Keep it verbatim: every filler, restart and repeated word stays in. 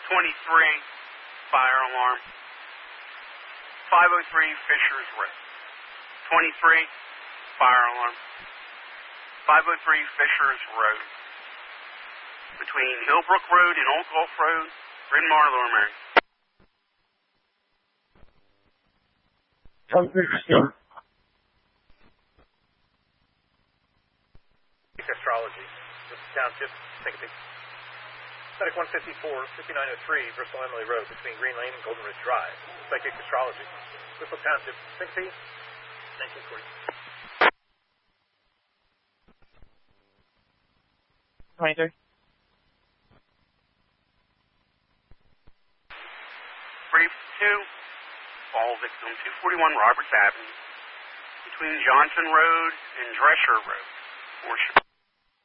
twenty-three, fire alarm. five oh three Fishers Road. twenty-three, fire alarm. five oh three Fishers Road. Between Hillbrook Road and Old Gulf Road, Bryn Mawr, Lower Mary. Astrology. This is Township. Take a peek. Medic one fifty-four, fifty-nine oh three, Bristol Emily Road, between Green Lane and Golden Ridge Drive. Psychic Astrology. Bristol Township. Take a peek. nineteen forty. twenty-three. Brief two, fall victim two forty-one Roberts Avenue, between Johnson Road and Drescher Road. Portion.